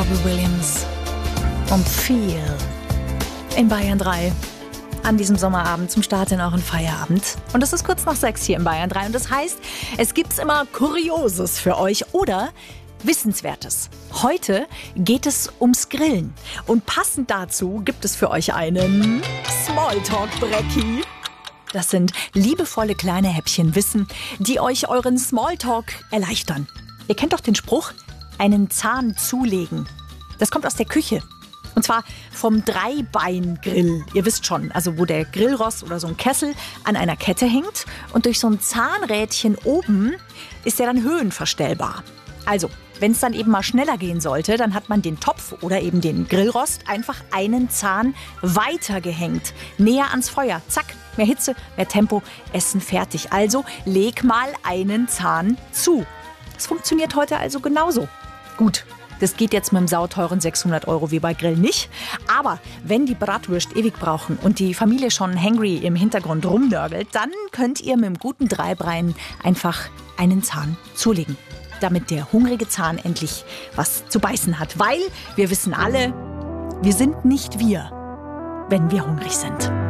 Robbie Williams und Feel in Bayern 3 an diesem Sommerabend zum Start in euren Feierabend. Und es ist kurz nach 6 hier in Bayern 3 und das heißt, es gibt's immer Kurioses für euch oder Wissenswertes. Heute geht es ums Grillen und passend dazu gibt es für euch einen Smalltalk-Brecki. Das sind liebevolle kleine Häppchen Wissen, die euch euren Smalltalk erleichtern. Ihr kennt doch den Spruch, einen Zahn zulegen. Das kommt aus der Küche. Und zwar vom Dreibeingrill. Ihr wisst schon, also wo der Grillrost oder so ein Kessel an einer Kette hängt. Und durch so ein Zahnrädchen oben ist der dann höhenverstellbar. Also, wenn es dann eben mal schneller gehen sollte, dann hat man den Topf oder eben den Grillrost einfach einen Zahn weiter gehängt. Näher ans Feuer. Zack, mehr Hitze, mehr Tempo, Essen fertig. Also leg mal einen Zahn zu. Das funktioniert heute also genauso. Gut, das geht jetzt mit dem sauteuren 600 € wie bei Grill nicht. Aber wenn die Bratwürst ewig brauchen und die Familie schon hangry im Hintergrund rumnörgelt, dann könnt ihr mit dem guten Dreibein einfach einen Zahn zulegen. Damit der hungrige Zahn endlich was zu beißen hat. Weil wir wissen alle, wir sind nicht wir, wenn wir hungrig sind.